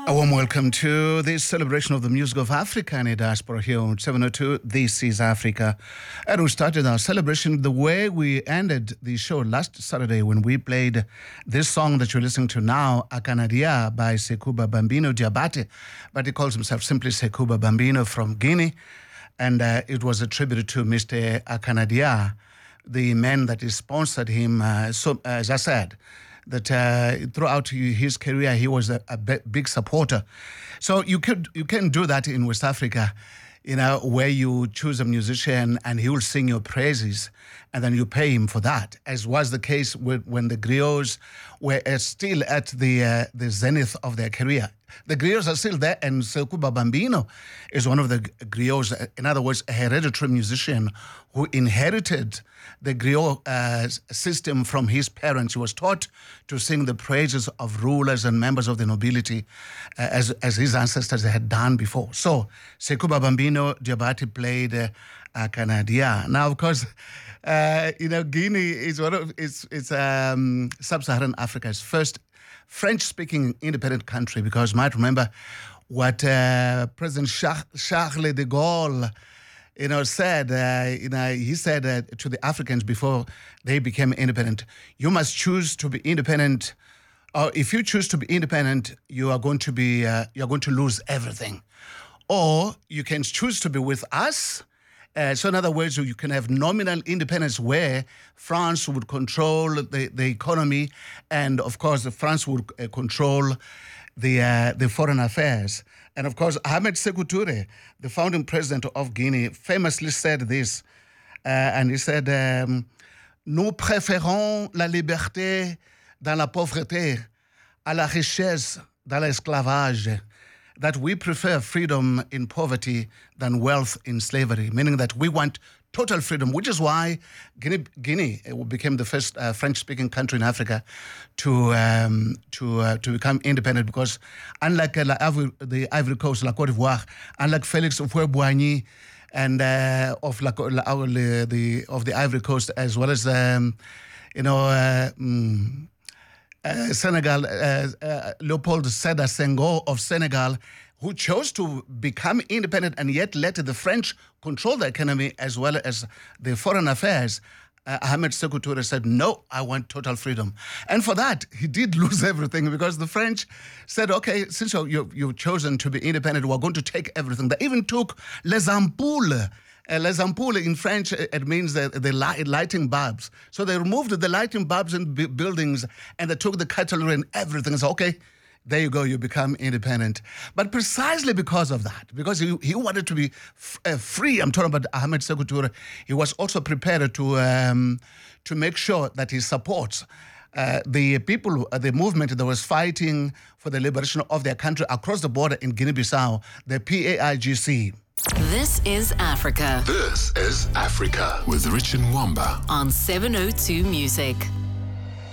A warm welcome to this celebration of the music of Africa and diaspora here on 702. This is Africa. And we started our celebration the way we ended the show last Saturday when we played this song that you're listening to now, Akanadia by Sekuba Bambino Diabate. But he calls himself simply Sekuba Bambino from Guinea. And it was a tribute to Mr. Akanadia, the man that has sponsored him, so as I said, that throughout his career, he was a big supporter. So you can do that in West Africa, where you choose a musician and he will sing your praises and then you pay him for that, as was the case when the griots were still at the zenith of their career. The griots are still there, and Sekuba Bambino is one of the griots, in other words, a hereditary musician who inherited the griot system from his parents. He was taught to sing the praises of rulers and members of the nobility as his ancestors had done before. So Sekuba Bambino Diabate played Akanadia. Now, of course, Guinea is one of sub-Saharan Africa's first French-speaking independent country, because you might remember what President Charles de Gaulle, said. He said to the Africans before they became independent, you must choose to be independent. Or if you choose to be independent, you are going to lose everything. Or you can choose to be with us. So in other words, you can have nominal independence where France would control the economy, and of course France would control the foreign affairs. And of course, Ahmed Sékou Touré, the founding president of Guinea, famously said this, and he said, nous préférons la liberté dans la pauvreté à la richesse dans l'esclavage. That we prefer freedom in poverty than wealth in slavery, meaning that we want total freedom, which is why Guinea became the first French-speaking country in Africa to become independent, because unlike the Ivory Coast, La Côte d'Ivoire, unlike Félix Houphouët-Boigny and of the Ivory Coast, as well as Senegal, Leopold Sédar Senghor of Senegal, who chose to become independent and yet let the French control the economy as well as the foreign affairs. Ahmed Sékou Touré said, no, I want total freedom. And for that, he did lose everything, because the French said, okay, since you've chosen to be independent, we're going to take everything. They even took les ampoules. Les ampoules in French, it means the lighting bulbs. So they removed the lighting bulbs in buildings, and they took the cutlery and everything. So, okay, there you go, you become independent. But precisely because of that, because he wanted to be free, I'm talking about Ahmed Sékou Touré, he was also prepared to make sure that he supports the people, the movement that was fighting for the liberation of their country across the border in Guinea-Bissau, the PAIGC. This is Africa. This is Africa with Rich Nwamba on 702 Music.